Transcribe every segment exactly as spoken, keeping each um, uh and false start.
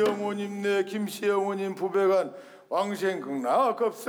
영호님 내 김씨 영호님 부배간 왕생극락급서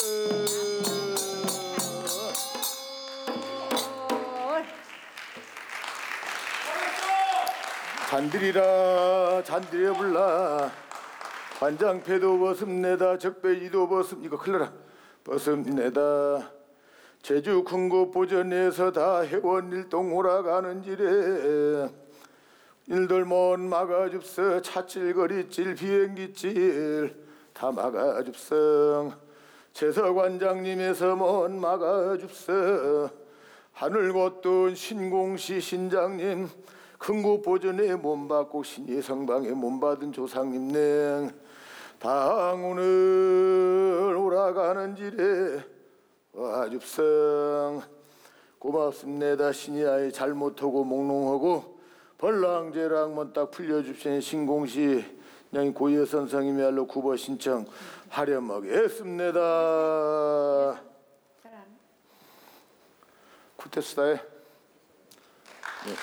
잔들이라 잔들여 불라 관장패도 벗음내다 적배지도 벗음 이거 클러라 벗음내다 제주 큰곳 보전에서 다 회원 일동 오라가는 지래 일들 못 막아줍서 차찔거리찔 비행기찔 다 막아줍성 제서관장님에서 못 막아줍서 하늘 걷던 신공시 신장님 큰곳 보전에 몸받고 신예성방에 몸받은 조상님 냉 당 오늘 오라가는 지래 와줍성 고맙습니다. 신이 아이 잘못하고 몽롱하고 벌랑제랑 먼딱 풀려줍신 신공시 냥 고예선상님이 알로 구보 신청 하려먹겠습니다. 쿠테스다에 네.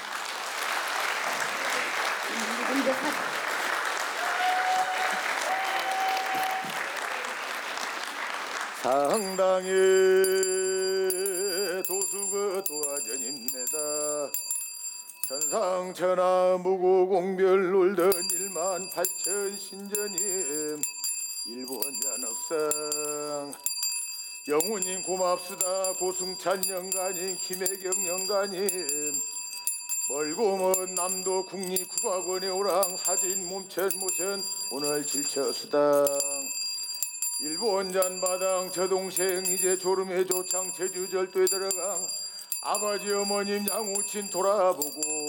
상당히 도수그 도화전입니다. 천상천하 무고공별 놀던 일만 팔천 신전임 일본연합성 영우님 고맙수다. 고승찬 영가님 김혜경 영가님 멀고 먼 남도 국립국악원의 오랑 사진 몸천 모션 오늘 질처수당 일본 잔바당 저 동생 이제 졸음의 조창 제주 절도에 들어강 아버지 어머님 양우친 돌아보고